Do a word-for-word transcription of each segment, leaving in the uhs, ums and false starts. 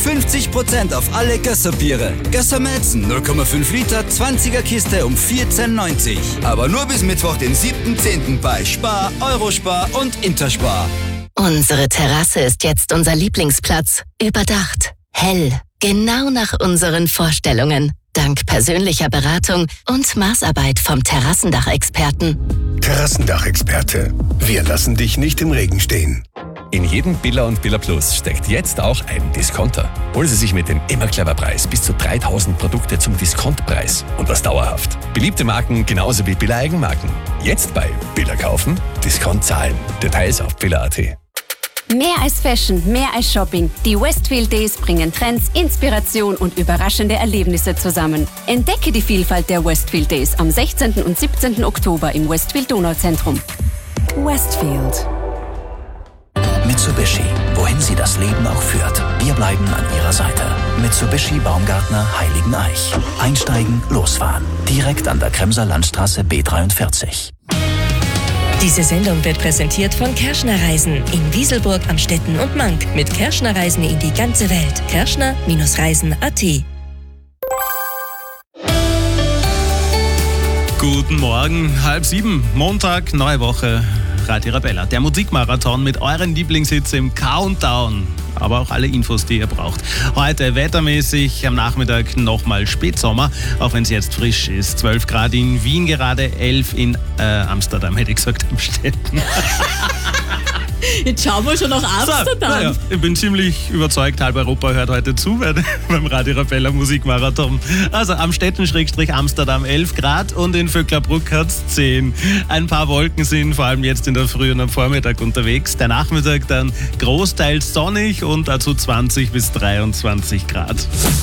fünfzig Prozent auf alle Gösser-Biere. Gösser Malzen null Komma fünf Liter, zwanziger Kiste um vierzehn neunzig. Aber nur bis Mittwoch, den siebten zehnten bei Spar, Eurospar und Interspar. Unsere Terrasse ist jetzt unser Lieblingsplatz. Überdacht, hell, genau nach unseren Vorstellungen. Dank persönlicher Beratung und Maßarbeit vom Terrassendachexperten. Terrassendachexperte. Wir lassen dich nicht im Regen stehen. In jedem Billa und Billa Plus steckt jetzt auch ein Discounter. Holen Sie sich mit dem Immer Clever Preis bis zu dreitausend Produkte zum Diskontpreis und das dauerhaft. Beliebte Marken genauso wie Billa Eigenmarken. Jetzt bei Billa kaufen, Discount zahlen. Details auf billa punkt at. Mehr als Fashion, mehr als Shopping. Die Westfield Days bringen Trends, Inspiration und überraschende Erlebnisse zusammen. Entdecke die Vielfalt der Westfield Days am sechzehnten und siebzehnten Oktober im Westfield Donauzentrum. Westfield. Mitsubishi, wohin sie das Leben auch führt. Wir bleiben an ihrer Seite. Mitsubishi Baumgartner Heiligeneich. Einsteigen, losfahren. Direkt an der Kremser Landstraße B dreiundvierzig. Diese Sendung wird präsentiert von Kerschner Reisen in Wieselburg, Amstetten und Mank. Mit Kerschner Reisen in die ganze Welt. Kerschner Reisen punkt at. Guten Morgen, halb sieben, Montag, neue Woche. Radio Arabella, der Musikmarathon mit euren Lieblingshits im Countdown. Aber auch alle Infos, die ihr braucht. Heute wettermäßig am Nachmittag nochmal Spätsommer, auch wenn es jetzt frisch ist. zwölf Grad in Wien gerade, elf in äh, Amsterdam, hätte ich gesagt, Amstetten. Jetzt schauen wir schon nach Amsterdam. So, naja, ich bin ziemlich überzeugt, halb Europa hört heute zu beim Radio Arabella Musikmarathon. Also Amstetten-Amsterdam elf Grad und in Vöcklerbruck hat es zehn. Ein paar Wolken sind vor allem jetzt in der Früh und am Vormittag unterwegs. Der Nachmittag dann großteils sonnig und dazu zwanzig bis dreiundzwanzig Grad.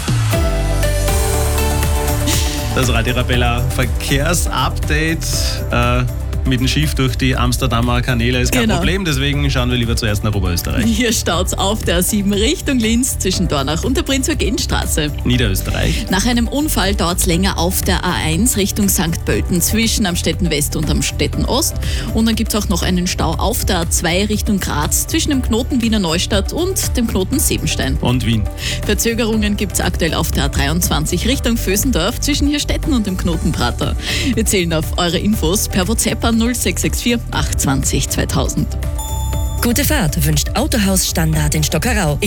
Das Radio Arabella Verkehrsupdate. Äh, Mit dem Schiff durch die Amsterdamer Kanäle ist kein Genau. Problem, deswegen schauen wir lieber zuerst nach Oberösterreich. Hier staut's auf der A sieben Richtung Linz zwischen Dornach und der Prinz-Eugen-Straße. Niederösterreich. Nach einem Unfall dauert's länger auf der A eins Richtung Sankt Pölten zwischen Amstetten West und Amstetten Ost. Und dann gibt's auch noch einen Stau auf der A zwei Richtung Graz zwischen dem Knoten Wiener Neustadt und dem Knoten Siebenstein. Und Wien. Verzögerungen gibt's aktuell auf der A dreiundzwanzig Richtung Vösendorf zwischen Hirstetten und dem Knoten Prater. Wir zählen auf eure Infos per WhatsApp an null sechs sechs vier acht zwei null zweitausend. Gute Fahrt wünscht Autohaus Standard in Stockerau.